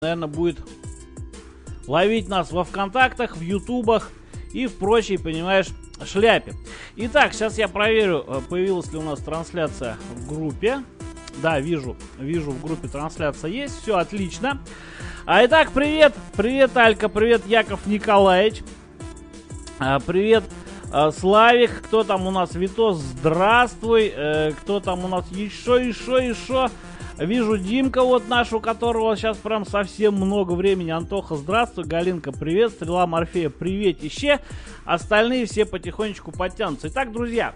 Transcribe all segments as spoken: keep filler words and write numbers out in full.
наверное, будет ловить нас во ВКонтактах, в Ютубах и в прочей, понимаешь, шляпе. Итак, сейчас я проверю, появилась ли у нас трансляция в группе. Да, вижу, вижу, в группе трансляция есть, все отлично. А итак, привет, привет, Алька, привет, Яков Николаевич, а, привет, а, Славик, кто там у нас, Витос, здравствуй, э, кто там у нас еще, еще, еще. Вижу Димка, вот наш, у которого сейчас прям совсем много времени. Антоха, здравствуй. Галинка, привет. Стрела Морфея, приветище. Остальные все потихонечку подтянутся. Итак, друзья,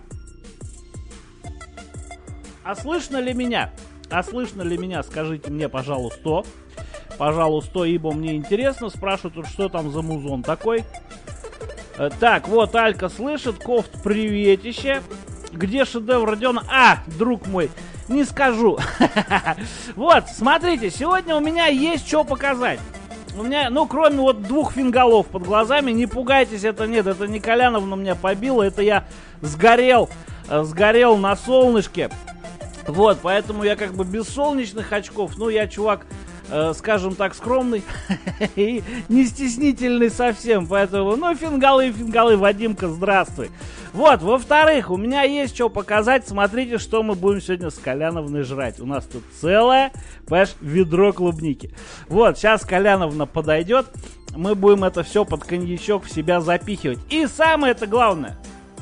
а слышно ли меня? А слышно ли меня? Скажите мне, пожалуйста. Пожалуйста, ибо мне интересно. Спрашивают, что там за музон такой. Так, вот Алька слышит. Кофт, приветище. Где шедевр Родиона? А, друг мой, не скажу. Вот, смотрите, сегодня у меня есть что показать. У меня, ну, кроме вот двух фингалов под глазами, не пугайтесь, это нет, это не Коляновна меня побила, это я сгорел, сгорел на солнышке. Вот, поэтому я как бы без солнечных очков, ну, я чувак, э, скажем так, скромный и не стеснительный совсем, поэтому, ну, фингалы и фингалы, Вадимка, здравствуй. Вот, во-вторых, у меня есть что показать. Смотрите, что мы будем сегодня с Коляновной жрать. У нас тут целое, понимаешь, ведро клубники. Вот, сейчас Коляновна подойдет. Мы будем это все под коньячок в себя запихивать. И самое это главное.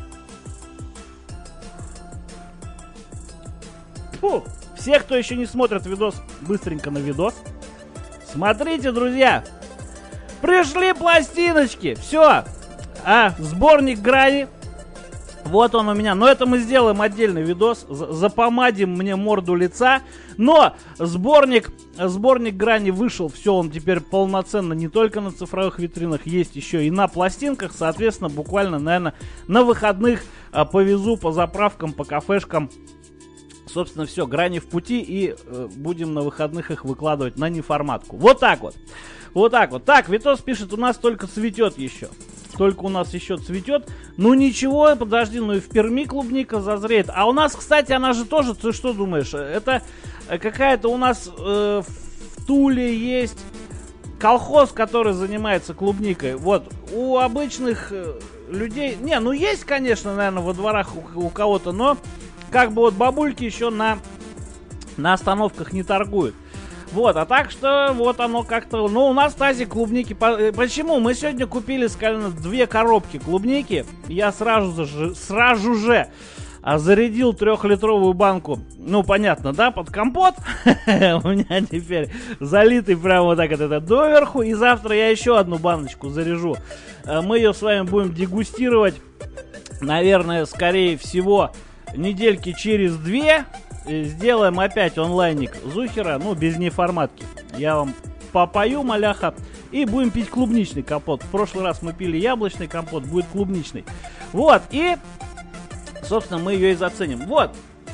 Фу, все, кто еще не смотрит видос, быстренько на видос. Смотрите, друзья. Пришли пластиночки. Все. А, сборник грани. Вот он у меня, но это мы сделаем отдельный видос, запомадим мне морду лица, но сборник, сборник грани вышел, все, он теперь полноценно не только на цифровых витринах, есть еще и на пластинках, соответственно, буквально, наверное, на выходных а, повезу по заправкам, по кафешкам, собственно, все, грани в пути, и э, будем на выходных их выкладывать на неформатку, вот так вот, вот так вот. Так, Витос пишет, у нас только цветет еще. Только у нас еще цветет. Ну ничего, подожди, ну и в Перми клубника зазреет. А у нас, кстати, она же тоже, ты что думаешь? Это какая-то у нас э, в Туле есть колхоз, который занимается клубникой. Вот, у обычных э, людей... Не, ну есть, конечно, наверное, во дворах у, у кого-то, но как бы вот бабульки еще на, на остановках не торгуют. Вот, а так что вот оно как-то... Ну, у нас тазик клубники... Почему? Мы сегодня купили, скажем, две коробки клубники. Я сразу же, сразу же зарядил трехлитровую банку. Ну, понятно, да? Под компот. У меня теперь залитый прямо вот так вот это доверху. И завтра я еще одну баночку заряжу. Мы ее с вами будем дегустировать. Наверное, скорее всего, недельки через две. Сделаем опять онлайник Зухера, ну, без неформатки. Я вам попою, маляха, и будем пить клубничный компот. В прошлый раз мы пили яблочный компот, будет клубничный. Вот, и, собственно, мы ее и заценим. Вот.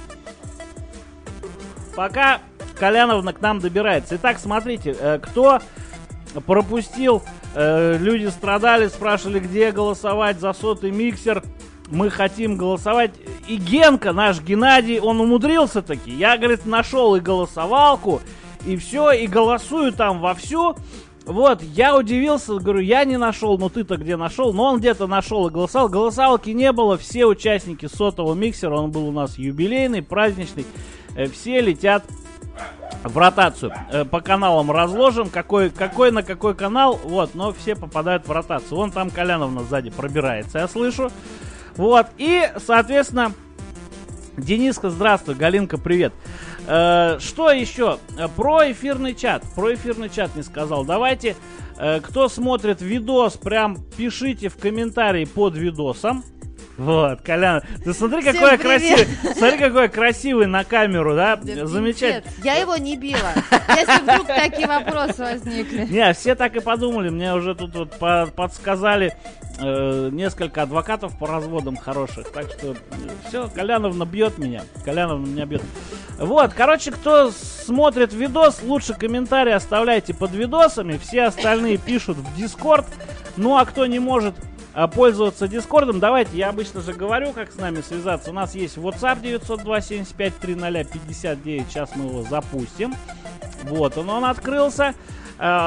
Пока Коляновна к нам добирается. Итак, смотрите, кто пропустил, люди страдали, спрашивали, где голосовать за сотый миксер. Мы хотим голосовать. И Генка, наш Геннадий, он умудрился таки. Я, говорит, нашел и голосовалку, и все, и голосую там вовсю. Вот, я удивился, говорю, я не нашел, но ты-то где нашел? Но он где-то нашел и голосовал. Голосовалки не было, все участники сотого миксера, он был у нас юбилейный, праздничный, все летят в ротацию. По каналам разложим, какой, какой на какой канал, вот, но все попадают в ротацию. Вон там Коляновна сзади пробирается, я слышу. Вот, и, соответственно, Дениска, здравствуй, Галинка, привет. Э, что еще? Про эфирный чат. Про эфирный чат не сказал. Давайте, э, кто смотрит видос, прям пишите в комментарии под видосом. Вот, Колян, ты смотри, какой красивый, смотри, какой красивый на камеру, да? Да замечательно. Пиздец. Я его не била, если вдруг такие вопросы возникли. Не, все так и подумали, мне уже тут вот по подсказали э, несколько адвокатов по разводам хороших, так что все, Коляновна бьет меня, Коляновна меня бьет. Вот, короче, кто смотрит видос, лучше комментарии оставляйте под видосами, все остальные пишут в Discord, ну а кто не может пользоваться Дискордом, давайте, я обычно же говорю, как с нами связаться. У нас есть WhatsApp девятьсот два семьдесят пять тридцать пятьдесят девять, сейчас мы его запустим. Вот он, он открылся. А,